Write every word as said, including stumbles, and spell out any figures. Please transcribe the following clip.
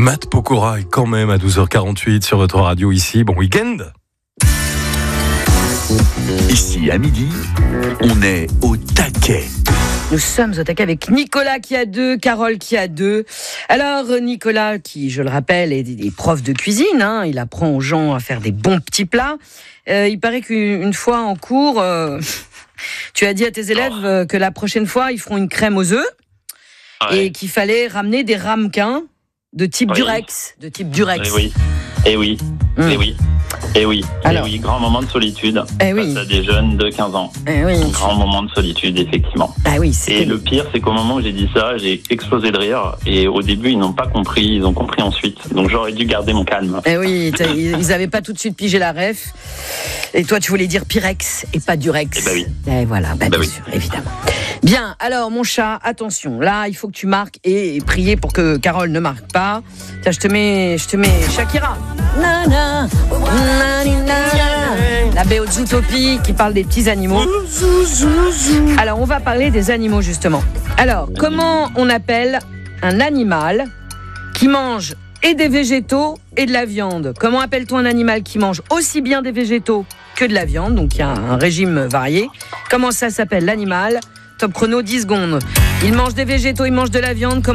Matt Pokora est quand même à douze heures quarante-huit sur votre radio ici. Bon week-end. Ici à midi, on est au taquet. Nous sommes au taquet avec Nicolas qui a deux, Carole qui a deux. Alors Nicolas, qui je le rappelle est, est prof de cuisine, hein, il apprend aux gens à faire des bons petits plats. Euh, il paraît qu'une fois en cours, euh, tu as dit à tes élèves euh, que la prochaine fois ils feront une crème aux œufs Ouais. et qu'il fallait ramener des ramequins de type Oui. Durex, de type Durex. Et oui, et oui, Hum. et oui, et oui, Alors. et oui, grand moment de solitude Eh oui. face à des jeunes de quinze ans. Eh oui. Grand moment de solitude, effectivement. Ah oui, Et c'était... le pire, c'est qu'au moment où j'ai dit ça, j'ai explosé de rire. Et au début, ils n'ont pas compris, ils ont compris ensuite. Donc j'aurais dû garder mon calme. Eh oui, t'as- ils n'avaient pas tout de suite pigé la ref. Et toi, tu voulais dire Pyrex et pas Durex. Eh ben oui. Et voilà, bah, Eh ben bien oui. sûr, évidemment. Bien, alors mon chat, attention. Là, il faut que tu marques et, et prier pour que Carole ne marque pas. Tiens, je te mets, je te mets Shakira. Na, na, na, na, na. La B O de Zootopie qui parle des petits animaux. Alors, on va parler des animaux justement. Alors, comment on appelle un animal qui mange et des végétaux et de la viande? Comment appelle-t-on un animal qui mange aussi bien des végétaux que de la viande? Donc il y a un régime varié. Comment ça s'appelle l'animal? Top chrono, dix secondes. Il mange des végétaux, il mange de la viande. Comment